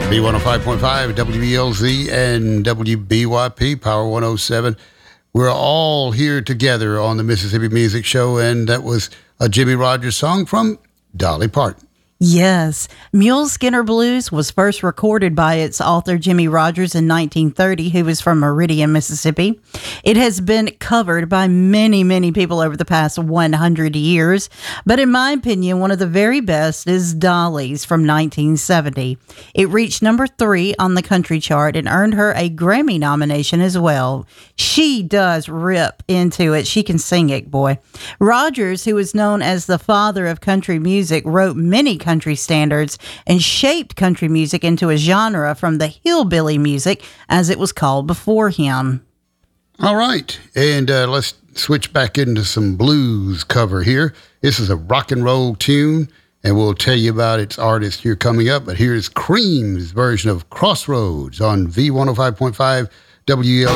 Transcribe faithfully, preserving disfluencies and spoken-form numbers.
B one oh five point five, W E L Z, and W B Y P, Power one oh seven. We're all here together on the Mississippi Music Show, and that was a Jimmie Rodgers song from Dolly Parton. Yes. Mule Skinner Blues was first recorded by its author, Jimmie Rodgers, in nineteen thirty, who was from Meridian, Mississippi. It has been covered by many, many people over the past one hundred years, but in my opinion, one of the very best is Dolly's from nineteen seventy. It reached number three on the country chart and earned her a Grammy nomination as well. She does rip into it. She can sing it, boy. Rodgers, who is known as the father of country music, wrote many country standards and shaped country music into a genre from the hillbilly music, as it was called before him. All right, and uh, let's switch back into some blues cover here. This is a rock and roll tune, and we'll tell you about its artist here coming up. But here's Cream's version of Crossroads on V one oh five point five W E L